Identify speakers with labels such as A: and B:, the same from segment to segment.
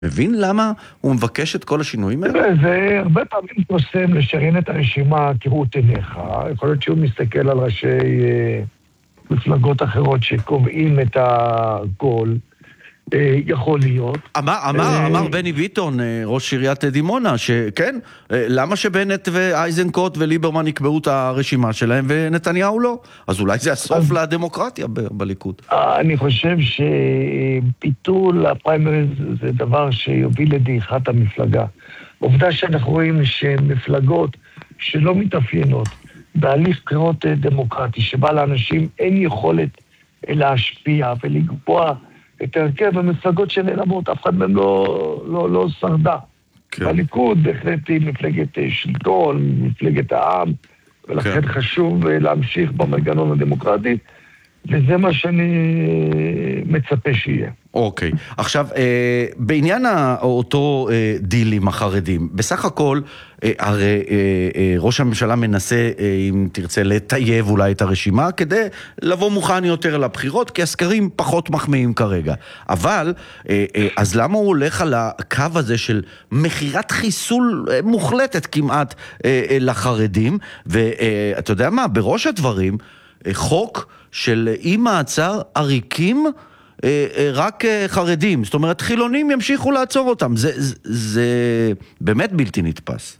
A: מבין למה הוא מבקש את כל השינויים האלה?
B: זה הרבה פעמים קוסם לשריין את הרשימה כראות עיניך. יכול להיות שהוא מסתכל על ראשי מפלגות אחרות שקובעים את הגול. יכול להיות.
A: אמר בני ביטון, ראש עיריית דימונה, שכן, למה שבנט ואייזנקוט וליברמן יקבעו את הרשימה שלהם ונתניהו לא? אז אולי זה הסוף לדמוקרטיה בליכוד.
B: אני חושב שביטול הפריימריז זה דבר שיוביל לדעיכת המפלגה. עובדה שאנחנו רואים שמפלגות שלא מתאפיינות בהליך בחירות דמוקרטי, שבה לאנשים אין יכולת להשפיע ולקבוע את הרכב המפלגות שנעלמות, אף אחד מהם לא שרדה. כן. הליכוד בהחלט היא מפלגת שלטון, מפלגת העם, ולכן כן. חשוב להמשיך במנגנון הדמוקרטי, וזה מה שאני מצפה שיהיה.
A: אוקיי. עכשיו, בעניין אותו דיל עם החרדים, בסך הכל, הרי ראש הממשלה מנסה, אם תרצה, לטייב אולי את הרשימה, כדי לבוא מוכן יותר לבחירות, כי הסקרים פחות מחמיאים כרגע. אבל, אז למה הוא הולך על הקו הזה של מחירת חיסול מוחלטת כמעט לחרדים? ואתה יודע מה, בראש הדברים, חוק של אי מעצר עריקים, רק חרדים, זאת אומרת חילונים ימשיכו לעצור אותם, זה באמת בלתי נתפס.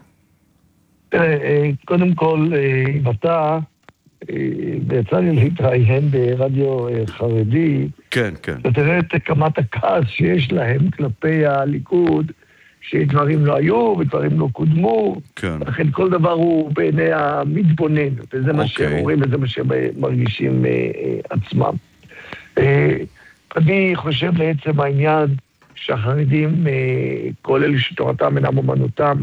B: קודם כל, אתה ויצא לי להתראיין ברדיו חרדי,
A: כן, כן.
B: ותראה את כמת הכעס שיש להם כלפי הליכוד, שדברים לא היו ודברים לא קודמו,
A: כן.
B: לכן כל דבר הוא בעיני המתבונן, וזה מה שאומרים וזה מה שמרגישים עצמם. אני חושב לעצם העניין שהחרדים, כל אלה שתורתם אינם אומנותם,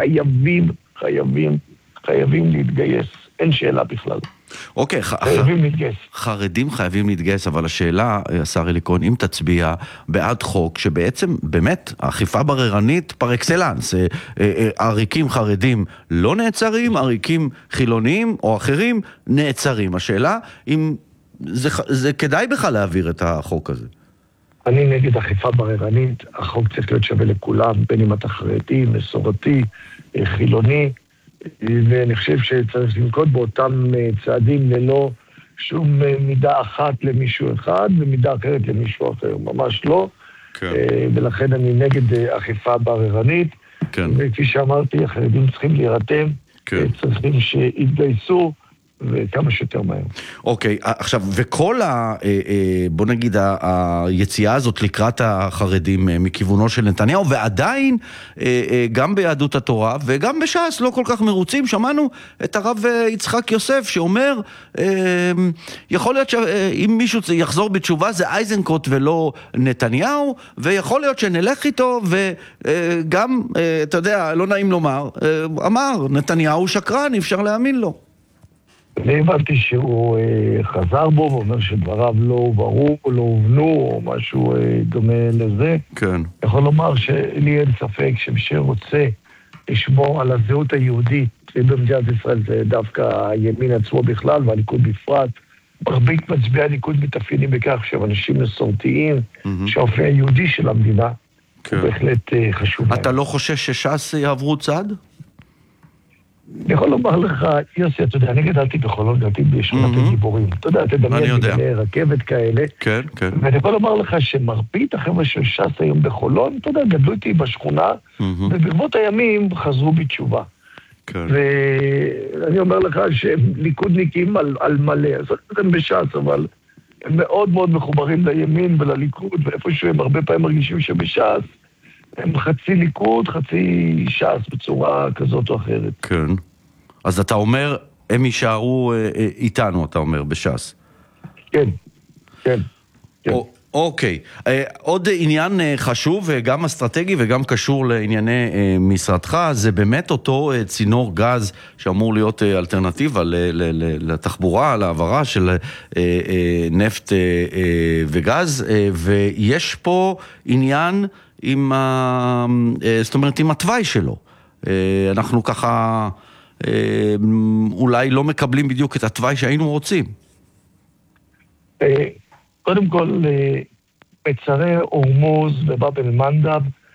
B: חייבים להתגייס. אין שאלה בכלל.
A: אוקיי,
B: חייבים להתגייס.
A: חרדים חייבים להתגייס, אבל השאלה, השר אלי כהן, אם תצביע בעד חוק שבעצם באמת האכיפה בררנית פר אקסלנס, עריקים חרדים לא נעצרים, עריקים חילוניים או אחרים נעצרים. השאלה אם זה כדאי בכלל להעביר את החוק הזה.
B: אני נגד אכיפה בררנית, החוק צריך להיות שווה לכולם, בין אם אתה חרדי, מסורתי, חילוני, ואני חושב שצריך לנקוט באותם צעדים ללא שום מידה אחת למישהו אחד ומידה אחרת למישהו אחר, ממש לא.
A: כן.
B: ולכן אני נגד אכיפה בררנית,
A: כן.
B: וכפי שאמרתי, החרדים צריכים להירתם,
A: כן.
B: צריכים שיתגייסו, וכמה שיותר מהר.
A: אוקיי, עכשיו, וכל בוא נגיד, היציאה הזאת לקראת החרדים מכיוונו של נתניהו, ועדיין גם ביהדות התורה וגם בש"ס לא כל כך מרוצים, שמענו את הרב יצחק יוסף שאומר, יכול להיות שאם מישהו יחזור בתשובה זה אייזנקוט ולא נתניהו, ויכול להיות שנלך איתו, וגם, אתה יודע, לא נעים לומר, אמר, נתניהו שקרן, אי אפשר להאמין לו.
B: אני הבנתי שהוא חזר בו ואומר שדבריו לא הוברו או לא הובנו או משהו דומה לזה.
A: כן.
B: יכול לומר שלי אין ספק שמי שרוצה לשמור על הזהות היהודית במדינת ישראל זה דווקא הימין עצמו בכלל והליכוד בפרט. מרבית מצביעי הליכוד מתאפיינים בכך שהם אנשים מסורתיים, שהאופי היהודי של המדינה הוא בהחלט חשוב.
A: אתה לא חושש שש"ס יעברו צעד?
B: אני יכול לומר לך, יוסי, אתה יודע, אני גדלתי בחולון, גדלתי בשכונת הגיבורים. אתה יודע, תדמיין בגני רכבת כאלה.
A: כן, כן.
B: ואני יכול לומר לך שמרבית החבר'ה של ש"ס היום בחולון, אתה יודע, גדלו איתי בשכונה, וברבות הימים חזרו בתשובה.
A: כן.
B: ואני אומר לך שהם ליכודניקים על מלא, אז הם בש"ס, אבל הם מאוד מאוד מחוברים לימין ולליכוד, ואיפשהו הם הרבה פעמים מרגישים שבש"ס, הם חצי ליכוד, חצי ש"ס בצורה כזאת או אחרת.
A: כן. אז אתה אומר, הם יישארו איתנו, אתה אומר, בש"ס.
B: כן, כן.
A: אוקיי. עוד עניין חשוב, וגם אסטרטגי וגם קשור לענייני משרדך, זה באמת אותו צינור גז שאמור להיות אלטרנטיבה לתחבורה, לעברה של נפט וגז, ויש פה עניין עם זאת אומרת, עם התוואי שלו. אנחנו ככה אולי לא מקבלים בדיוק את התוואי שהיינו רוצים.
B: קודם כל, מצרי הורמוז ובאב אל-מנדב